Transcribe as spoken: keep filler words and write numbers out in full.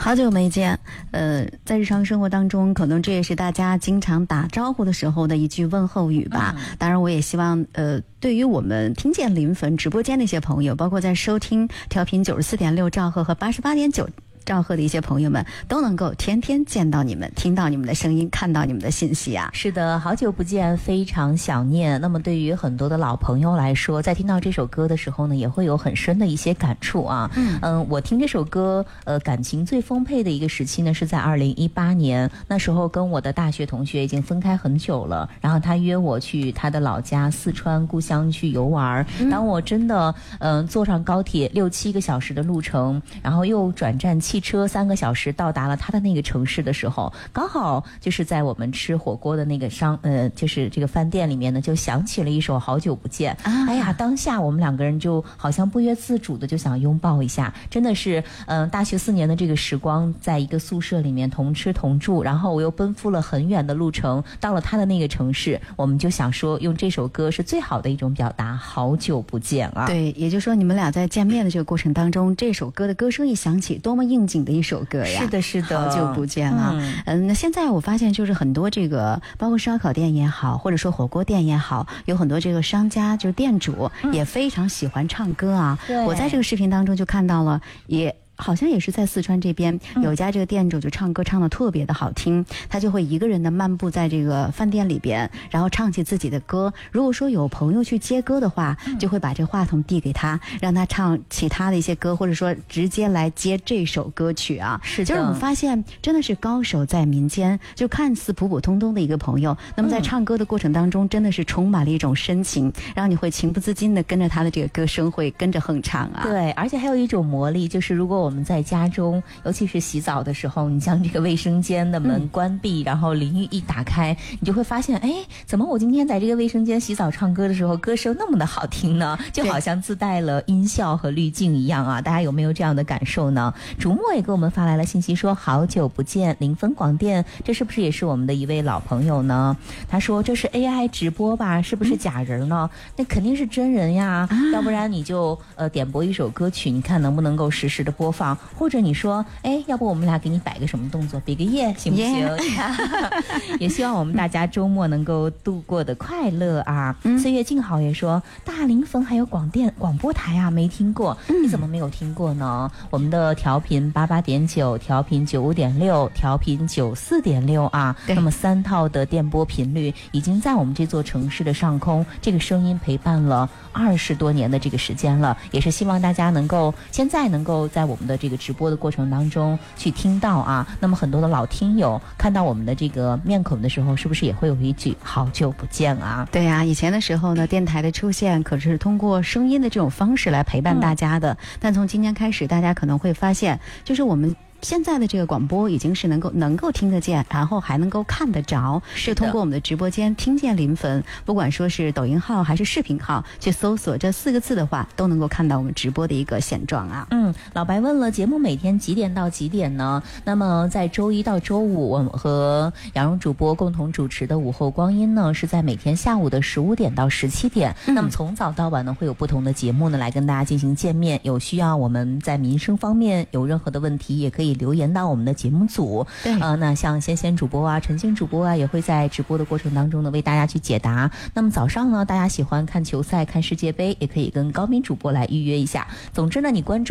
好久没见，呃，在日常生活当中，可能这也是大家经常打招呼的时候的一句问候语吧。嗯、当然，我也希望，呃，对于我们听见临汾直播间的一些朋友，包括在收听调频九十四点六兆赫和八十八点九。兆赫的一些朋友们都能够天天见到你们，听到你们的声音，看到你们的信息啊。 是的，好久不见，非常想念。那么对于很多的老朋友来说，在听到这首歌的时候呢，也会有很深的一些感触啊。嗯嗯，我听这首歌，呃，感情最丰沛的一个时期呢，是在二零一八年，那时候跟我的大学同学已经分开很久了，然后他约我去他的老家四川故乡去游玩。嗯、当我真的嗯、呃、坐上高铁六七个小时的路程，然后又转站汽车三个小时到达了他的那个城市的时候，刚好就是在我们吃火锅的那个商呃，就是这个饭店里面呢，就响起了一首《好久不见》。啊、哎呀，当下我们两个人就好像不约自主的就想拥抱一下，真的是嗯、呃，大学四年的这个时光，在一个宿舍里面同吃同住，然后我又奔赴了很远的路程，到了他的那个城市，我们就想说用这首歌是最好的一种表达，好久不见啊。 对，也就是说你们俩在见面的这个过程当中，这首歌的歌声一响起，多么应景的一首歌呀！ 是的，是的， 好久不见了。嗯，嗯那现在我发现，就是很多这个，包括烧烤店也好，或者说火锅店也好，有很多这个商家，就是店主也非常喜欢唱歌啊。嗯、我在这个视频当中就看到了，也。好像也是在四川这边有一家这个店主就唱歌唱得特别的好听，他就会一个人的漫步在这个饭店里边，然后唱起自己的歌。如果说有朋友去接歌的话，就会把这话筒递给他，让他唱其他的一些歌，或者说直接来接这首歌曲啊。 是的， 就是我们发现真的是高手在民间，就看似普普通通的一个朋友，那么在唱歌的过程当中，真的是充满了一种深情，让你会情不自禁的跟着他的这个歌声会跟着哼唱啊。 对，而且还有一种魔力，就是如果我们在家中，尤其是洗澡的时候，你将这个卫生间的门关闭，嗯、然后淋浴一打开，你就会发现，哎，怎么我今天在这个卫生间洗澡唱歌的时候，歌声那么的好听呢？就好像自带了音效和滤镜一样啊！大家有没有这样的感受呢？竹墨也给我们发来了信息说，好久不见，临汾广电，这是不是也是我们的一位老朋友呢？他说这是 A I 直播吧？是不是假人呢？嗯、那肯定是真人呀，啊、要不然你就呃点播一首歌曲，你看能不能够实时的播放。或者你说，哎，要不我们俩给你摆个什么动作，比个耶，行不行？ Yeah. 也希望我们大家周末能够度过的快乐啊！嗯、岁月静好也说，大临汾还有广电广播台啊，没听过，嗯、你怎么没有听过呢？我们的调频八八点九、调频九五点六、调频九四点六啊，那么三套的电波频率已经在我们这座城市的上空，这个声音陪伴了二十多年的这个时间了，也是希望大家能够现在能够在我们的这个直播的过程当中去听到啊，那么很多的老听友看到我们的这个面孔的时候，是不是也会有一句好久不见啊？ 对啊，以前的时候呢，电台的出现可是通过声音的这种方式来陪伴大家的，嗯、但从今天开始，大家可能会发现，就是我们现在的这个广播已经是能够能够听得见，然后还能够看得着，是通过我们的直播间听见临汾，不管说是抖音号还是视频号，去搜索这四个字的话，都能够看到我们直播的一个现状啊。 嗯，老白问了，节目每天几点到几点呢？那么在周一到周五，我们和杨蓉主播共同主持的午后光阴呢，是在每天下午的十五点到十七点。嗯、那么从早到晚呢，会有不同的节目呢来跟大家进行见面。有需要我们在民生方面有任何的问题，也可以留言到我们的节目组。对，呃，那像仙仙主播啊、陈星主播啊，也会在直播的过程当中呢为大家去解答。那么早上呢，大家喜欢看球赛、看世界杯，也可以跟高敏主播来预约一下。总之呢，你关注